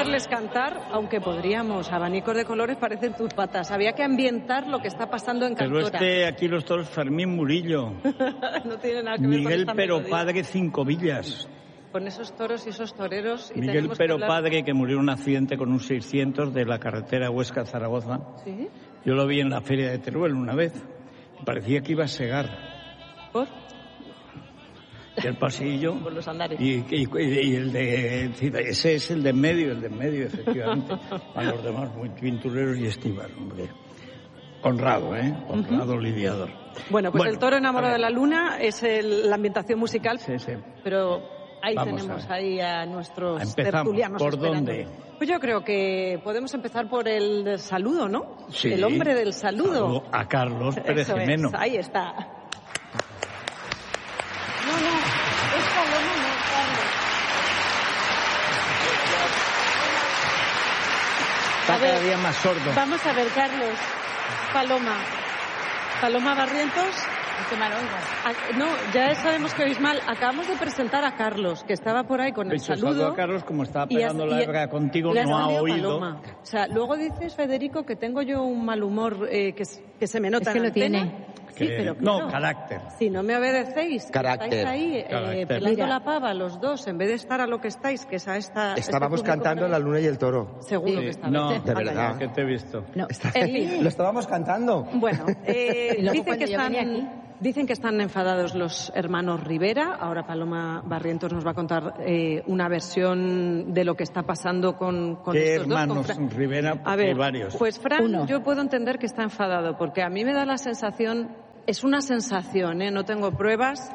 dejarles cantar, aunque podríamos. Abanicos de colores parecen tus patas. Había que ambientar lo que está pasando en Cantora. Pero aquí los toros Fermín Murillo. No tiene nada que ver Miguel con esta Pero melodía. Padre Cinco Villas. Con esos toros y esos toreros. Y Miguel tenemos que Pero hablar... Padre, que murió en un accidente con un 600 de la carretera Huesca-Zaragoza. ¿Sí? Yo lo vi en la feria de Teruel una vez. Parecía que iba a segar. ¿Por? Y el pasillo. Por los andares. Y el de... Ese es el de en medio, efectivamente. A los demás muy pintureros y esquivar, hombre. Honrado, ¿eh? Honrado lidiador. Bueno, pues el toro enamorado de la luna es la ambientación musical. Sí, sí. Pero ahí Vamos tenemos a ahí a nuestros Empezamos. tertulianos ¿Por esperando. dónde? Pues yo creo que podemos empezar por el saludo, ¿no? Sí. El hombre del saludo. Saludo a Carlos Pérez Eso es, Jimeno. ahí está. No, es Paloma, no, Carlos. Está cada día más sordo. Vamos a ver, Carlos. Paloma Barrientos. Qué mal oigo. No, ya sabemos que oís mal. Acabamos de presentar a Carlos, que estaba por ahí con el saludo. A Carlos, como estaba Y pegando la verga contigo, le has no ha salido oído. Paloma. O sea, luego dices, Federico, que tengo yo un mal humor que se me nota Es que en lo antena. tiene. Sí, pero No, claro, carácter. si no me obedecéis, Carácter. estáis ahí Carácter. pelando Mira. la pava los dos, en vez de estar a lo que estáis, que es a esta... Estábamos este público cantando La Luna y el Toro. Seguro Sí. que está. No, De verdad. que te he visto. No. En fin. Lo estábamos cantando. Bueno, Y luego dicen, cuando que yo venía aquí. dicen que están enfadados los hermanos Rivera. Ahora Paloma Barrientos nos va a contar una versión de lo que está pasando con ¿Qué estos dos. hermanos con Rivera? A Porque ver, hay varios. pues Fran, Uno. yo puedo entender que está enfadado, porque a mí me da la sensación, es una sensación, no tengo pruebas,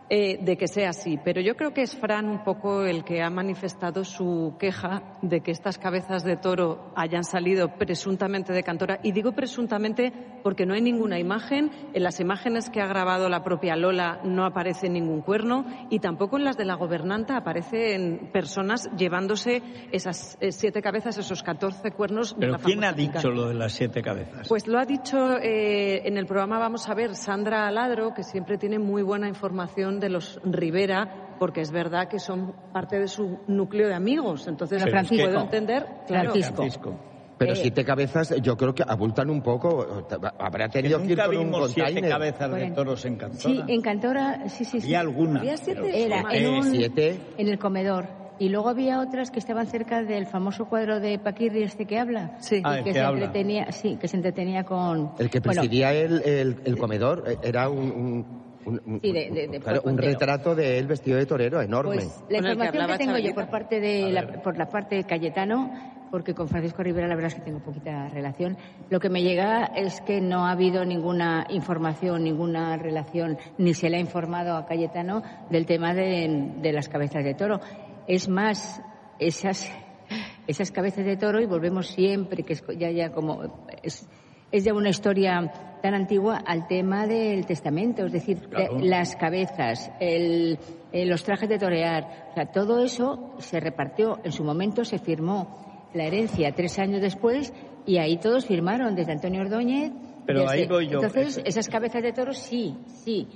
de que sea así, pero yo creo que es Fran un poco el que ha manifestado su queja de que estas cabezas de toro hayan salido presuntamente de Cantora, y digo presuntamente porque no hay ninguna imagen, en las imágenes que ha grabado la propia Lola no aparece ningún cuerno, y tampoco en las de la gobernanta aparecen personas llevándose esas 7 cabezas, esos 14 cuernos de ¿Pero la quién ha famosa finca. dicho lo de las 7 cabezas? Pues lo ha dicho en el programa, vamos a ver, Sandra Aladro, que siempre tiene muy buena información de los Rivera, porque es verdad que son parte de su núcleo de amigos. Entonces, Pero Francisco. puedo entender, claro, Francisco. Pero 7 cabezas, yo creo que abultan un poco. Habrá Que tenido que ir nunca con un vimos 7 container. cabezas de Bueno. toros en Cantora. Sí, en Cantora, sí. Y alguna. Había 7 pero- Era más. en, 7. en el comedor. Y luego había otras que estaban cerca del famoso cuadro de Paquirri, que habla. Sí. Ah, Y el que que se habla. entretenía, sí, que se entretenía con... El que Bueno, presidía el comedor era un Sí, de claro, cuerpo un entero. retrato de él vestido de torero, enorme. Pues la Con el que información hablaba que tengo yo Chavallita. por parte de por la parte de Cayetano, porque con Francisco Rivera la verdad es que tengo poquita relación, lo que me llega es que no ha habido ninguna información, ninguna relación, ni se le ha informado a Cayetano del tema de las cabezas de toro. Es más, esas cabezas de toro, y volvemos siempre, que es ya como es ya una historia tan antigua, al tema del testamento, es decir, Claro. las cabezas, los trajes de torear, o sea, todo eso se repartió, en su momento se firmó la herencia 3 años después, y ahí todos firmaron, desde Antonio Ordóñez. Pero ahí voy yo. Entonces, esas cabezas de toros sí, si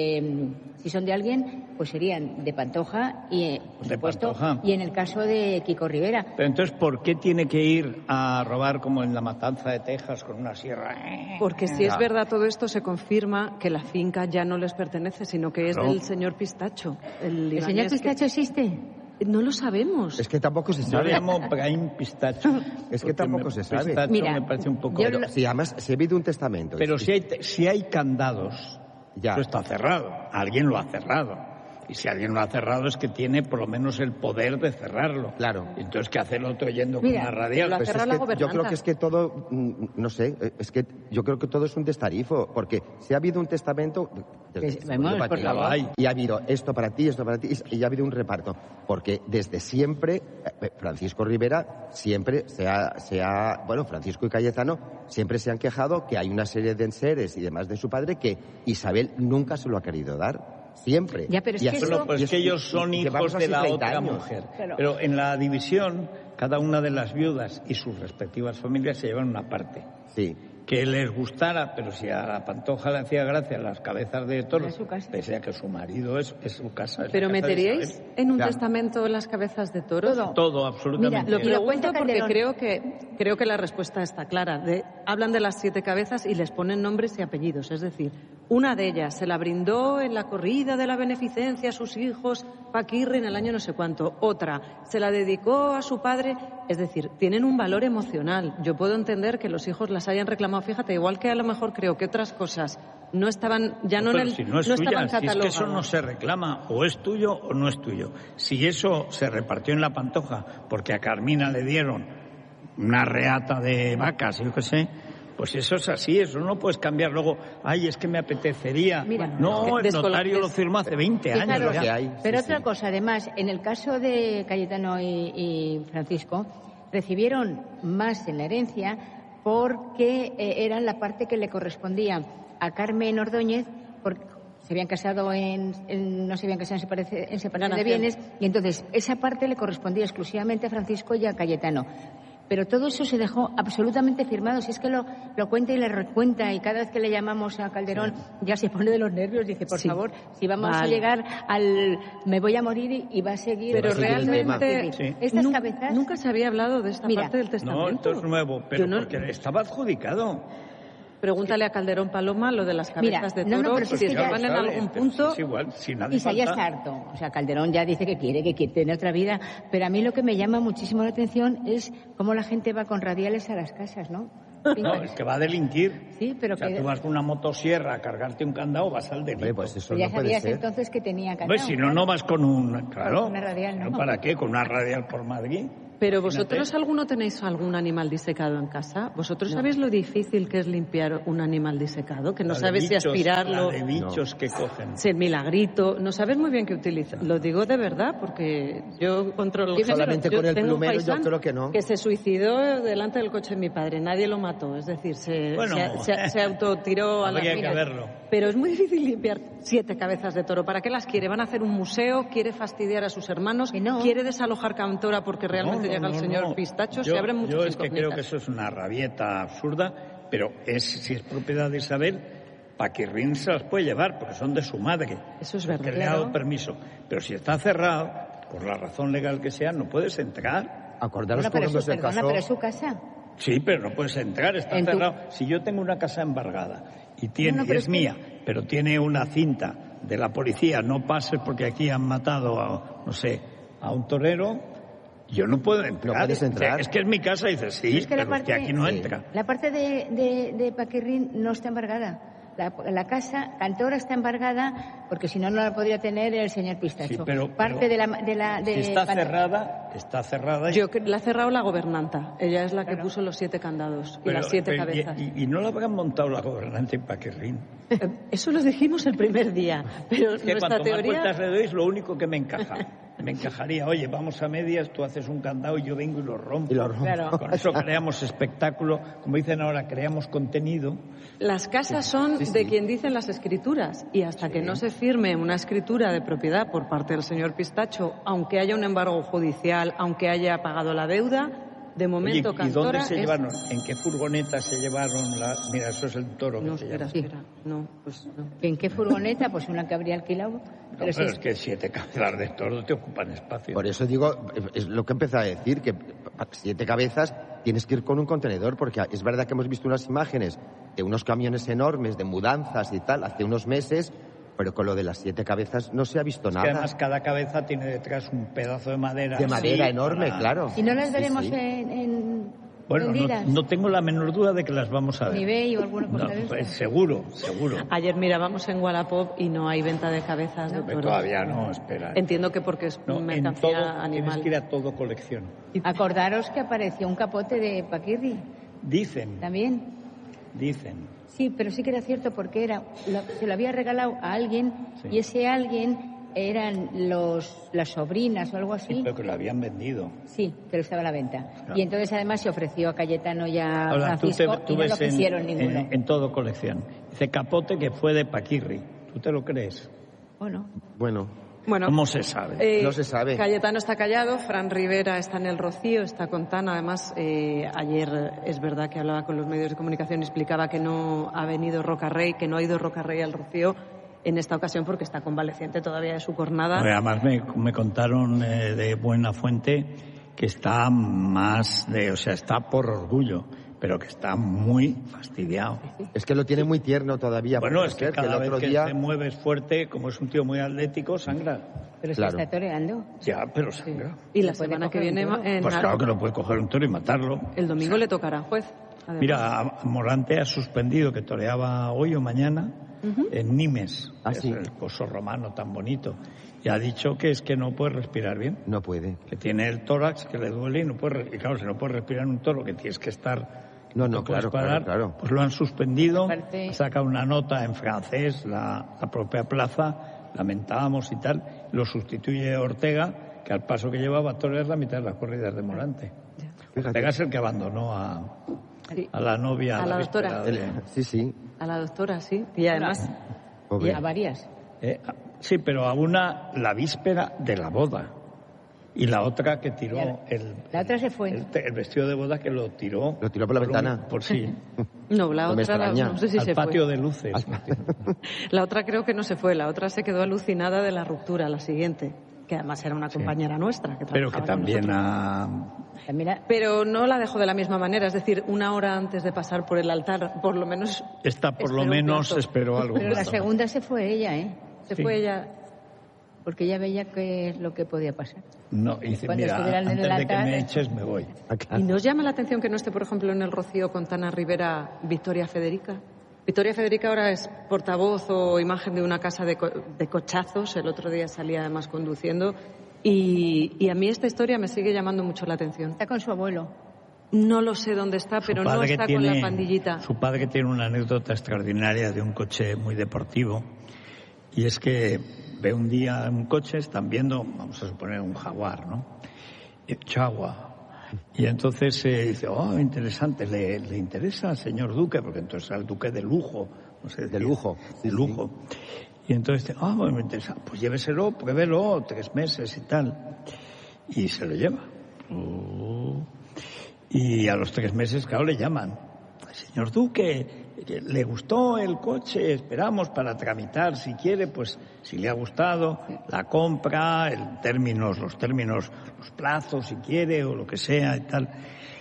son de alguien, pues serían de Pantoja y, por De supuesto, Pantoja. y en el caso de Kiko Rivera. Pero entonces, ¿por qué tiene que ir a robar como en la matanza de Texas con una sierra? Porque si es verdad todo esto, se confirma que la finca ya no les pertenece, sino que es Claro. del señor Pistacho. ¿El libanés señor que- Pistacho existe? No lo sabemos. Es que tampoco se Yo le sabe. llamo Brahim Pistacho. Es que porque tampoco se sabe. Pistacho Mira, me parece un poco... yo Pero si además se ha habido un testamento. Pero si hay candados, Ya. eso está cerrado. Alguien lo ha cerrado. Y si alguien lo ha cerrado es que tiene por lo menos el poder de cerrarlo. Claro. Entonces, ¿qué hace el otro yendo con Mira, una radial? lo Pues cerrado es la que yo gobernanza. creo que es que todo, no sé, es que yo creo que todo es un destarifo, porque si ha habido un testamento, Vamos, por favor. y ha habido esto para ti, y ha habido un reparto, porque desde siempre, Francisco Rivera siempre bueno, Francisco y Cayetano siempre se han quejado que hay una serie de enseres y demás de su padre que Isabel nunca se lo ha querido dar. Siempre. Ya, pero es Y que así- eso- Bueno, pues y es que ellos son y hijos llevamos de así la 30 otra años. mujer. Claro. Pero en la división, cada una de las viudas y sus respectivas familias se llevan una parte. Sí. que les gustara, pero si a la Pantoja le hacía gracia las cabezas de toros, pese a que su marido es su casa. Es ¿Pero la casa meteríais en un testamento las cabezas de toros? Todo, absolutamente. Mira, lo pregunto porque creo que la respuesta está clara. Hablan de las 7 cabezas y les ponen nombres y apellidos. Es decir, una de ellas se la brindó en la corrida de la beneficencia a sus hijos Paquirri en el año no sé cuánto. Otra se la dedicó a su padre. Es decir, tienen un valor emocional. Yo puedo entender que los hijos las hayan reclamado. Fíjate, igual que a lo mejor creo que otras cosas no estaban, ya no, si no es no tuya, estaban si es que catalogadas. eso no se reclama, o es tuyo o no es tuyo. Si eso se repartió en la Pantoja porque a Carmina le dieron una reata de vacas, yo qué sé, pues eso es así, eso no puedes cambiar luego. Ay, es que me apetecería. Mira, no, el notario lo firmó hace 20 años. Fijaros, Ya. pero otra cosa, además, en el caso de Cayetano y Francisco, recibieron más en la herencia porque eran la parte que le correspondía a Carmen Ordóñez, porque se habían casado no se habían casado en separación de bienes, y entonces esa parte le correspondía exclusivamente a Francisco y a Cayetano. Pero todo eso se dejó absolutamente firmado. Si es que lo cuenta y le recuenta, y cada vez que le llamamos a Calderón ya se pone de los nervios, dice, por favor, si vamos a llegar al me voy a morir y va a seguir. Pero realmente estas cabezas... nunca se había hablado de esta parte del testamento. No, esto es nuevo, pero porque estaba adjudicado. Pregúntale a Calderón Paloma lo de las cabezas de toro, pero si estaban en algún punto. Es igual, si nadie Isa ya está harto. O sea, Calderón ya dice que quiere tener otra vida. Pero a mí lo que me llama muchísimo la atención es cómo la gente va con radiales a las casas, ¿no? No, es que va a delinquir. Sí, pero o sea, tú vas con una motosierra a cargarte un candado, vas al delito. Pues eso ya no puede sabías ser. entonces que tenía candado. Pues si no vas con un... Claro. Con una radial, ¿no? ¿Para qué? Con una radial por Madrid. Pero vosotros, ¿alguno tenéis algún animal disecado en casa? ¿Vosotros sabéis lo difícil que es limpiar un animal disecado? Que no sabes si aspirarlo. De bichos que cogen. Si el milagrito. No sabes muy bien qué utilizar. Lo digo de verdad porque yo controlo... Solamente con el tengo un plumero yo paisano creo que no. que se suicidó delante del coche de mi padre. Nadie lo mató. Es decir, se autotiró a la Habría mira. que verlo. Pero es muy difícil limpiar 7 cabezas de toro. ¿Para qué las quiere? ¿Van a hacer un museo? ¿Quiere fastidiar a sus hermanos? ¿Quiere desalojar Cantora porque realmente llega el señor Pistacho? Se abren muchas Yo es que creo incógnitas. que eso es una rabieta absurda, pero si es propiedad de Isabel, Paquirrín se las puede llevar porque son de su madre. Eso es verdad. Que le ha dado permiso. Pero si está cerrado, por la razón legal que sea, no puedes entrar. Acordaros Bueno, por pero, ejemplo del caso... pero es su casa. Sí, pero no puedes entrar, está cerrado. Si yo tengo una casa embargada y es mía, pero tiene una cinta de la policía, no pases porque aquí han matado a un torero, yo no puedo entrar. No puedes entrar. Es que es mi casa, y dices, sí, Es que pero que aquí no entra. La parte de Paquirrín no está embargada. La casa, Cantora está embargada porque si no, no la podría tener el señor Pistacho. Sí, pero parte si está cerrada, está cerrada. La ha cerrado la gobernanta. Ella es la que puso los 7 candados y las 7 cabezas. Y no la habrán montado la gobernante en Paquirrín. Eso lo dijimos el primer día. Pero Es que nuestra cuanto más teoría... vueltas le doy es lo único que me encaja. Me encajaría, oye, vamos a medias, tú haces un candado y yo vengo y lo rompo. Claro. Con eso creamos espectáculo, como dicen ahora, creamos contenido. Las casas son de quien dicen las escrituras y hasta que no se firme una escritura de propiedad por parte del señor Pistacho, aunque haya un embargo judicial, aunque haya pagado la deuda, de momento Oye, ¿y Cantora dónde se llevaron? ¿En qué furgoneta se llevaron? Mira, eso es el toro. No, que se llama. espera. No, pues no. ¿En qué furgoneta? Pues una que habría alquilado. No, pero es que 7 cabezas de toro te ocupan espacio. Por eso digo, es lo que empecé a decir, que 7 cabezas tienes que ir con un contenedor, porque es verdad que hemos visto unas imágenes de unos camiones enormes de mudanzas y tal hace unos meses, pero con lo de las 7 cabezas no se ha visto nada. Que además cada cabeza tiene detrás un pedazo de madera. De madera así, enorme, claro. ¿Y no las veremos Sí. Bueno, no tengo la menor duda de que las vamos a ver. Ni eBay o alguna cosa de pues eso. seguro. Ayer mirábamos en Wallapop y no hay venta de cabezas de toro. Todavía no, espera. Entiendo que porque es No, mercancía en todo, animal. tienes que ir a todo colección. Acordaros que apareció un capote de Paquirri Dicen. Sí, pero sí que era cierto porque se lo había regalado a alguien y ese alguien eran las sobrinas o algo así. Sí, pero que lo habían vendido. Sí, pero estaba a la venta. Claro. Y entonces además se ofreció a Cayetano y a Ahora, Francisco tú y no ves lo quisieron ninguno. en todo colección. Dice capote que fue de Paquirri. ¿Tú te lo crees? ¿O no? Bueno. Bueno, ¿cómo se sabe? No se sabe. Cayetano está callado, Fran Rivera está en el Rocío, está con Tana. Además, ayer es verdad que hablaba con los medios de comunicación y explicaba que no ha venido Rocarrey, que no ha ido Rocarrey al Rocío en esta ocasión porque está convaleciente todavía de su jornada. Además me contaron de buena fuente que está está por orgullo, pero que está muy fastidiado. Es que lo tiene muy tierno todavía. Bueno, es que cada el vez otro que día... te mueves fuerte, como es un tío muy atlético, sangra. Pero Claro. se está toreando. Ya, pero sangra. Y la puede semana que coger viene, un toro. Pues claro que no puede coger un toro y matarlo. el domingo le tocará juez. Además. Mira, a Morante ha suspendido, que toreaba hoy o mañana, en Nimes, Ah, que sí. es el coso romano tan bonito. Y ha dicho que es que no puede respirar bien. No puede. Que tiene el tórax, que le duele y no puede... Y claro, si no puede respirar en un toro, que tienes que estar... No, puedes claro, parar, claro. pues lo han suspendido, Aparte- ha sacado una nota en francés, la propia plaza, lamentábamos y tal, lo sustituye Ortega, que al paso que llevaba a torear la mitad de las corridas de Morante. Fíjate. Ortega es el que abandonó Sí. a la novia. A la víspera doctora. de- Sí. A la doctora, sí. Y además, Pobre. Y a varias. sí, pero a una la víspera de la boda. Y la otra que tiró La otra se fue. el vestido de boda que lo tiró. Lo tiró por la ventana. Por sí. no, la No me otra extraña. no sé si al se patio fue. de luces. La otra creo que no se fue, la otra se quedó alucinada de la ruptura, la siguiente, que además era una compañera nuestra. Pero que trabajaba con también nosotros. También Pero no la dejó de la misma manera, es decir, una hora antes de pasar por el altar, por lo menos... Esta por lo esperó un menos plato. esperó algo. Pero la segunda se fue ella, ¿eh? Se Sí. fue ella... Porque ella veía qué es lo que podía pasar. No, y dice, Cuando mira, estuvieran en antes el de que altar- me eches me voy. ¿Y nos llama la atención que no esté, por ejemplo, en el Rocío con Tana Rivera Victoria Federica? Victoria Federica ahora es portavoz o imagen de una casa de cochazos. El otro día salía además conduciendo. Y a mí esta historia me sigue llamando mucho la atención. Está con su abuelo. No lo sé dónde está, pero no está con la pandillita. Su padre tiene una anécdota extraordinaria de un coche muy deportivo. Y es que ve un día un coche, están viendo, vamos a suponer, un Jaguar, ¿no? Jaguar. Y entonces dice, oh, interesante, le interesa al señor Duque, porque entonces era el Duque de lujo. No sé De decir, lujo. De lujo. Y entonces dice, bueno, me interesa, pues lléveselo, pruébelo, 3 meses y tal. Y se lo lleva. Y a los 3 meses, claro, le llaman. Señor Duque, ¿le gustó el coche? Esperamos para tramitar, si quiere, pues si le ha gustado, la compra, los términos, los plazos, si quiere, o lo que sea y tal.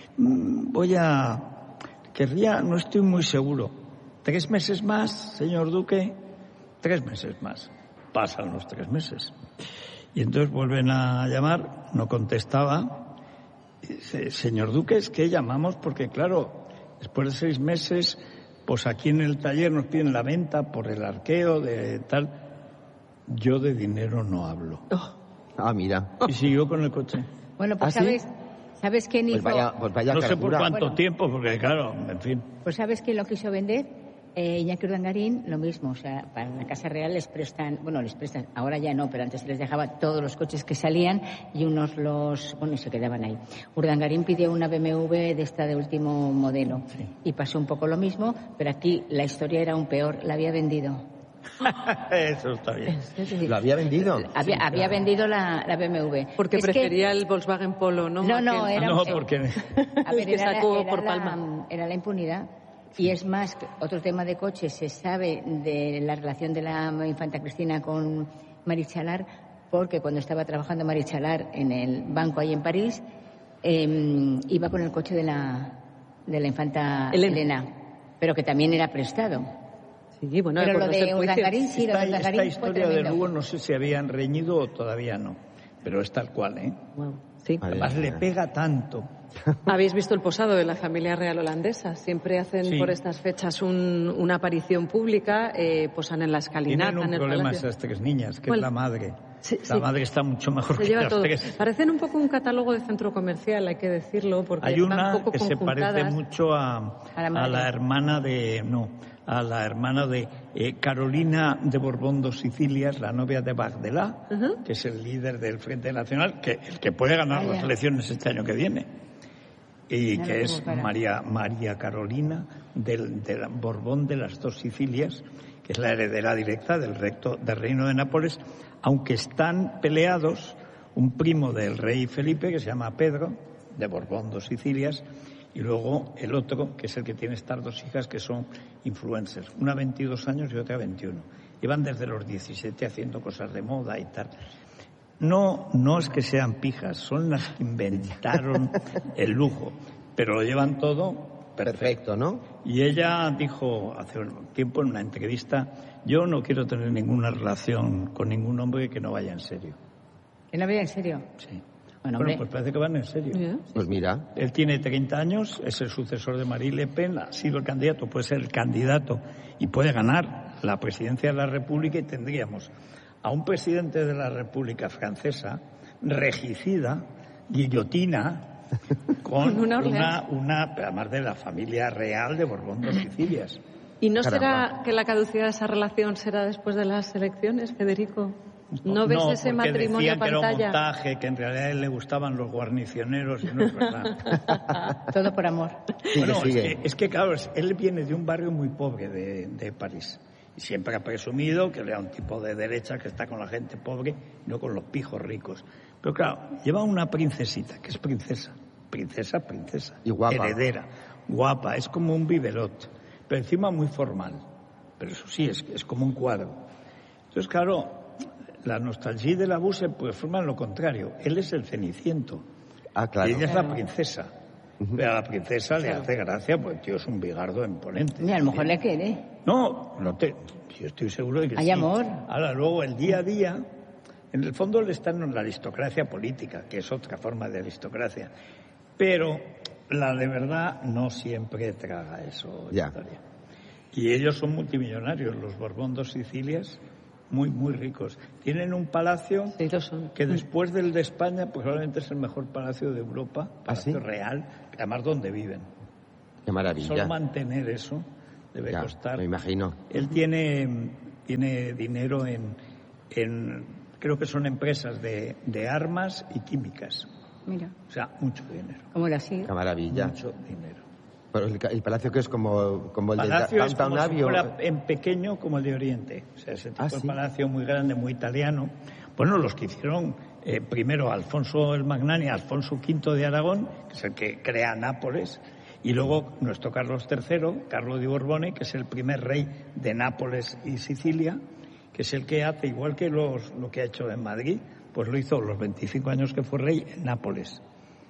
Querría, no estoy muy seguro. 3 meses más, señor Duque, 3 meses más. Pasan los 3 meses. Y entonces vuelven a llamar, no contestaba. Dice, señor Duque, es que llamamos porque, claro, después de 6 meses, pues aquí en el taller nos piden la venta por el arqueo de tal. Yo de dinero no hablo. Ah, mira. Y siguió con el coche. Bueno, pues ¿Ah, sí? ¿sabes quién hizo? Pues vaya No sé por cargura. cuánto Bueno. tiempo, porque claro, en fin. Pues ¿sabes quién lo quiso vender? Iñaki Urdangarín, lo mismo. O sea, para la Casa Real les prestan, ahora ya no, pero antes se les dejaba todos los coches que salían y se quedaban ahí. Urdangarín pidió una BMW de esta de último modelo. Sí. Y pasó un poco lo mismo, pero aquí la historia era aún peor, la había vendido. Eso está bien. ¿Lo había vendido? Había vendido la BMW. Porque Es que- prefería el Volkswagen Polo, ¿no? No, Aquel- era- No, porque A ver, que sacó por la, Palma. era la impunidad. Y es más, otro tema de coches, se sabe de la relación de la infanta Cristina con Marichalar, porque cuando estaba trabajando Marichalar en el banco ahí en París, iba con el coche de la infanta Elena, pero que también era prestado. Sí, bueno, Pero lo acuerdos de del juicio. Urdangarín, sí, lo de esta Urdangarín fue historia de tremendo. Lugo no sé si habían reñido o todavía no. Pero es tal cual, ¿eh? Wow, sí. Vale. Además le pega tanto. ¿Habéis visto el posado de la familia real holandesa? Siempre hacen Sí. por estas fechas una aparición pública, posan en la escalinata, Tienen un en el problema palacio. esas 3 niñas, que ¿Cuál? es la madre. Sí, La sí. madre está mucho mejor Se que lleva las todo. 3. Parecen un poco un catálogo de centro comercial, hay que decirlo, porque Hay están una un poco que se parece conjuntadas. mucho a la madre. la hermana de... No, a la hermana de Carolina de Borbón dos Sicilias, la novia de Bagdelá, que es el líder del Frente Nacional, el que puede ganar las elecciones este año que viene. Y Ya que lo es tengo cara. María Carolina del Borbón de las dos Sicilias, que es la heredera directa del reino de Nápoles, aunque están peleados, un primo del rey Felipe, que se llama Pedro, de Borbón, 2 Sicilias, y luego el otro, que es el que tiene estas 2 hijas, que son influencers. Una 22 años y otra 21. Llevan desde los 17 haciendo cosas de moda y tal. No es que sean pijas, son las que inventaron el lujo, pero lo llevan todo perfecto, ¿no? Y ella dijo hace un tiempo en una entrevista: yo no quiero tener ninguna relación con ningún hombre que no vaya en serio. ¿Que no vaya en serio? Sí. Bueno, Pues parece que van en serio. Sí. Pues mira. Él tiene 30 años, es el sucesor de Marine Le Pen, ha sido el candidato, puede ser el candidato y puede ganar la presidencia de la República, y tendríamos a un presidente de la República Francesa regicida, guillotina, con una además de la familia real de Borbón, 2 Sicilias. ¿Y no Caramba. será que la caducidad de esa relación será después de las elecciones, Federico? ¿No ves ese matrimonio decían pantalla? que era un montaje, que en realidad a él le gustaban los guarnicioneros, y no es verdad. Todo por amor. Sigue. Es que claro, él viene de un barrio muy pobre de París. Y siempre ha presumido que era un tipo de derecha que está con la gente pobre, no con los pijos ricos. Pero claro, lleva una princesita, que es princesa. Y guapa. Heredera, guapa, es como un biberot, pero encima muy formal. Pero eso sí, es como un cuadro. Entonces, claro, la nostalgia de la Buse pues forma lo contrario. Él es el Ceniciento. Claro. Y ella es la princesa. Pero a la princesa le hace gracia, pues el tío es un bigardo imponente. Mira, a lo mejor le quiere. Yo estoy seguro de que Hay sí. amor. Ahora, luego, el día a día, en el fondo le están en la aristocracia política, que es otra forma de aristocracia. Pero la de verdad no siempre traga eso. Ya. Victoria. Y ellos son multimillonarios, los Borbón, 2 Sicilias, muy, muy ricos. Tienen un palacio Sí, lo son. que después del de España, pues probablemente es el mejor palacio de Europa, palacio ¿sí? real, además donde viven. Qué maravilla. Solo mantener eso debe Ya, costar. me imagino. Él tiene dinero en creo que son empresas de armas y químicas. Mira, O sea, mucho dinero. como la sigue. Qué maravilla. Mucho dinero. Pero el palacio que es como el Palacio de es Downton como si Abbey. fuera en pequeño como el de Oriente. O sea, ese tipo de ¿sí? palacio muy grande, muy italiano. Bueno, los que hicieron primero Alfonso el Magnánimo, Alfonso V de Aragón, que es el que crea Nápoles, y luego nuestro Carlos III, Carlo di Borbone, que es el primer rey de Nápoles y Sicilia, que es el que hace, igual que lo que ha hecho en Madrid, pues lo hizo los 25 años que fue rey en Nápoles.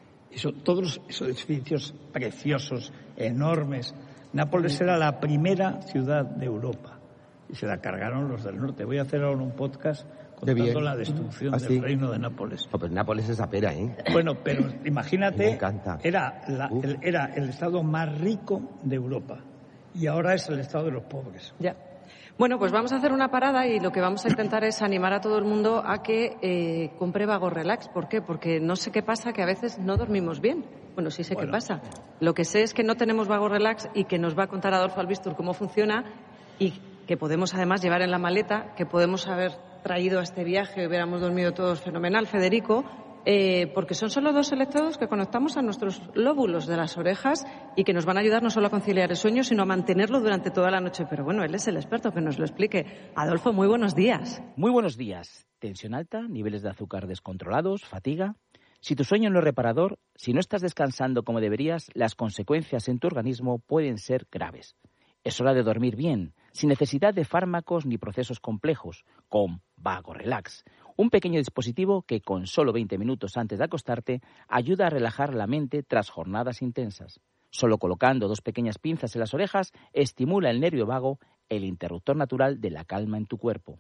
Todos esos edificios preciosos, enormes. Nápoles era la primera ciudad de Europa y se la cargaron los del norte. Voy a hacer ahora un podcast contando la destrucción del reino de Nápoles. Pues Nápoles es apera, ¿eh? Bueno, pero imagínate, Me encanta. era el estado más rico de Europa y ahora es el estado de los pobres. Ya. Bueno, pues vamos a hacer una parada y lo que vamos a intentar es animar a todo el mundo a que compre Vago Relax. ¿Por qué? Porque no sé qué pasa, que a veces no dormimos bien. Bueno, sí sé qué pasa. Lo que sé es que no tenemos Vago Relax y que nos va a contar Adolfo Albistur cómo funciona y que podemos además llevar en la maleta, que podemos haber traído a este viaje y hubiéramos dormido todos fenomenal, Federico, porque son solo 2 electrodos que conectamos a nuestros lóbulos de las orejas y que nos van a ayudar no solo a conciliar el sueño, sino a mantenerlo durante toda la noche. Pero bueno, él es el experto, que nos lo explique. Adolfo, muy buenos días. Muy buenos días. Tensión alta, niveles de azúcar descontrolados, fatiga. Si tu sueño no es reparador, si no estás descansando como deberías, las consecuencias en tu organismo pueden ser graves. Es hora de dormir bien, sin necesidad de fármacos ni procesos complejos, con Vago Relax. Un pequeño dispositivo que con solo 20 minutos antes de acostarte ayuda a relajar la mente tras jornadas intensas. Solo colocando 2 pequeñas pinzas en las orejas estimula el nervio vago, el interruptor natural de la calma en tu cuerpo.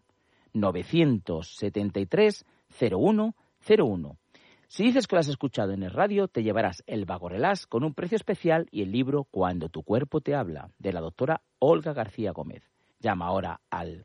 973-0101. Si dices que lo has escuchado en el radio, te llevarás el Vago Relax con un precio especial y el libro Cuando tu cuerpo te habla, de la doctora Olga García Gómez. Llama ahora al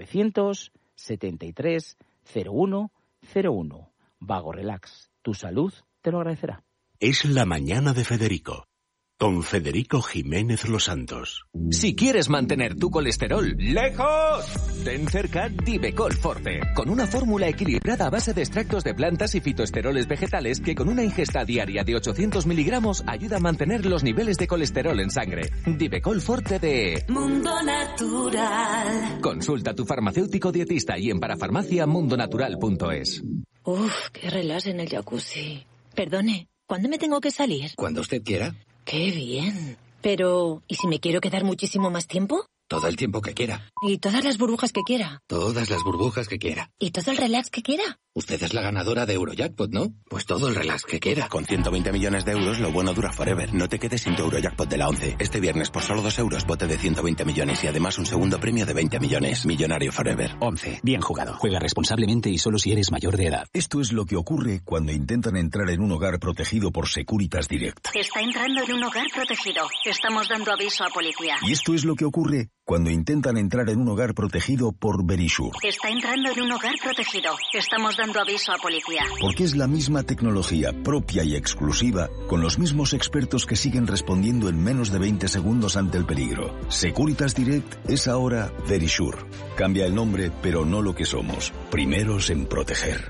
973-0101. Vago Relax. Tu salud te lo agradecerá. Es la mañana de Federico, con Federico Jiménez Los Santos. Si quieres mantener tu colesterol lejos, ten cerca Divecol Forte, con una fórmula equilibrada a base de extractos de plantas y fitoesteroles vegetales que con una ingesta diaria de 800 miligramos ayuda a mantener los niveles de colesterol en sangre. Divecol Forte de Mundo Natural. Consulta a tu farmacéutico dietista y en parafarmaciamundonatural.es. Uf, qué relax en el jacuzzi. Perdone, ¿cuándo me tengo que salir? Cuando usted quiera. ¡Qué bien! Pero, ¿y si me quiero quedar muchísimo más tiempo? Todo el tiempo que quiera. ¿Y todas las burbujas que quiera? Todas las burbujas que quiera. ¿Y todo el relax que quiera? Usted es la ganadora de Eurojackpot, ¿no? Pues todo el relax que quiera. Con 120 millones de euros, lo bueno dura forever. No te quedes sin tu Eurojackpot de la 11. Este viernes, por solo 2 euros, bote de 120 millones y además un segundo premio de 20 millones. Millonario forever. 11. Bien jugado. Juega responsablemente y solo si eres mayor de edad. Esto es lo que ocurre cuando intentan entrar en un hogar protegido por Securitas Direct. Está entrando en un hogar protegido. Estamos dando aviso a policía. Y esto es lo que ocurre cuando intentan entrar en un hogar protegido por Verisure. Está entrando en un hogar protegido. Estamos dando aviso a policía. Porque es la misma tecnología propia y exclusiva, con los mismos expertos que siguen respondiendo en menos de 20 segundos ante el peligro. Securitas Direct es ahora Verisure. Cambia el nombre, pero no lo que somos. Primeros en proteger.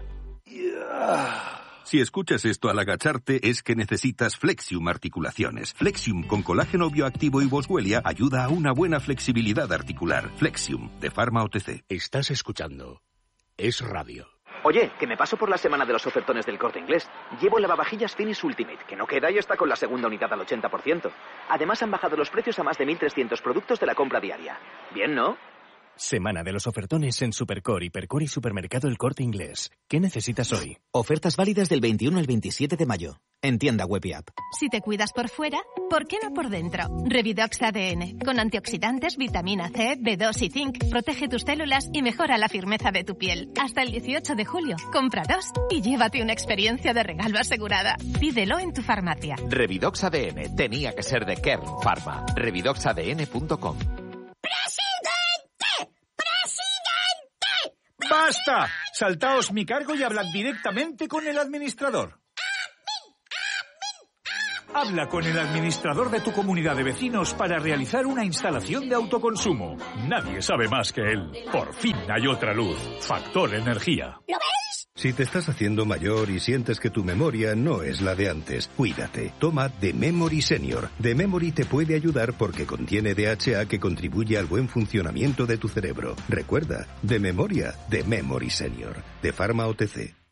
Si escuchas esto al agacharte es que necesitas Flexium Articulaciones. Flexium con colágeno bioactivo y boswellia ayuda a una buena flexibilidad articular. Flexium, de Pharma OTC. Estás escuchando Es Radio. Oye, que me paso por la semana de los ofertones del Corte Inglés. Llevo lavavajillas Finish Ultimate, que no queda y está con la segunda unidad al 80%. Además han bajado los precios a más de 1.300 productos de la compra diaria. Bien, ¿no? Semana de los ofertones en Supercore, Hipercore y Supermercado El Corte Inglés. ¿Qué necesitas hoy? Ofertas válidas del 21 al 27 de mayo. En tienda web y app. Si te cuidas por fuera, ¿por qué no por dentro? Revidox ADN. Con antioxidantes, vitamina C, B2 y zinc. Protege tus células y mejora la firmeza de tu piel. Hasta el 18 de julio. Compra 2 y llévate una experiencia de regalo asegurada. Pídelo en tu farmacia. Revidox ADN. Tenía que ser de Kern Pharma. Revidoxadn.com. ¡Basta! Saltaos mi cargo y hablad directamente con el administrador. Habla con el administrador de tu comunidad de vecinos para realizar una instalación de autoconsumo. Nadie sabe más que él. Por fin hay otra luz. Factor Energía. ¿Lo ves? Si te estás haciendo mayor y sientes que tu memoria no es la de antes, cuídate. Toma The Memory Senior. The Memory te puede ayudar porque contiene DHA que contribuye al buen funcionamiento de tu cerebro. Recuerda, de memoria, The Memory Senior. De Pharma OTC.